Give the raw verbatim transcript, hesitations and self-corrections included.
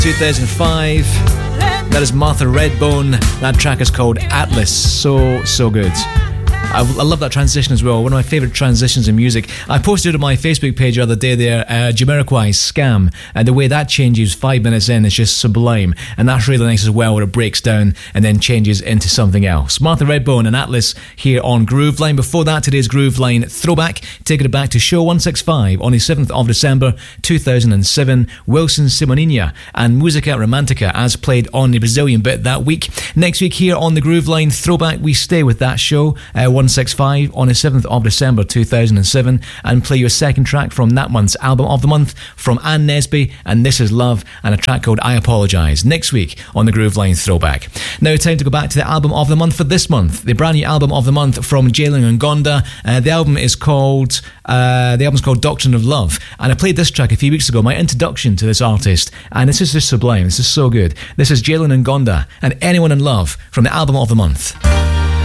two thousand five. That is Martha Redbone. That track is called Atlas. So, so good. I, I love that transition as well. One of my favourite transitions in music. I posted on my Facebook page the other day there, uh, Jamiroquai, Scam, and the way that changes five minutes in is just sublime, and that's really nice as well, where it breaks down and then changes into something else. Martha Redbone and Atlas here on Grooveline. Before that, today's Grooveline throwback, taking it back to show one sixty-five on the seventh of December two thousand seven, Wilson Simoninha and Musica Romantica as played on the Brazilian bit that week. Next week here on the Grooveline throwback, we stay with that show, uh, one sixty-five on the seventh of December two thousand seven, and play your second track from that month's album of the month from Ann Nesby, and This Is Love, and a track called I Apologise, next week on the Grooveline throwback. Now time to go back to the album of the month for this month, the brand new album of the month from Jalen Ngonda. Uh, the album is called uh, the album's called Doctrine of Love, and I played this track a few weeks ago, my introduction to this artist, and this is just sublime. This is so good. This is Jalen Ngonda and Anyone in Love from the album of the month.